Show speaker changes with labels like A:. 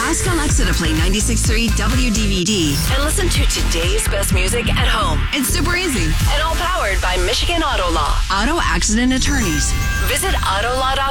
A: Ask Alexa to play 96.3 WDVD and listen to today's best music at home. It's super easy. And all powered by Michigan Auto Law. Auto accident attorneys. Visit autolaw.com